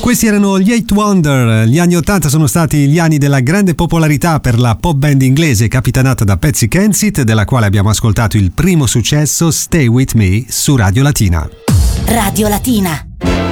Questi erano gli Eight Wonder. Gli anni 80 sono stati gli anni della grande popolarità per la pop band inglese capitanata da Patsy Kensit, della quale abbiamo ascoltato il primo successo, Stay With Me, su Radio Latina. Radio Latina.